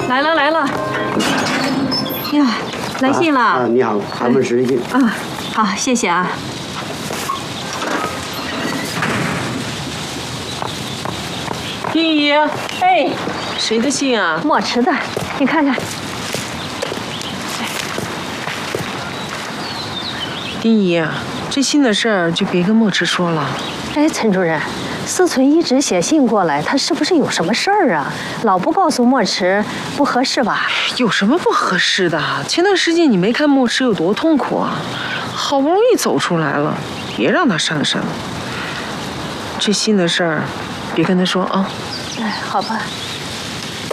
来了来了。呀，来信了。 啊，你好，俺们是信。 啊，好，谢谢啊。 丁姨， 哎， 谁的信啊？ 墨池的，你看看。 丁姨，这信的事儿就别跟墨池说了。 哎，陈主任，思存一直写信过来，他是不是有什么事儿啊？老不告诉墨池，不合适吧？ 有什么不合适的？前段时间你没看墨池有多痛苦啊？好不容易走出来了，别让他伤神了。这信的事儿，别跟他说啊。 哎，好吧。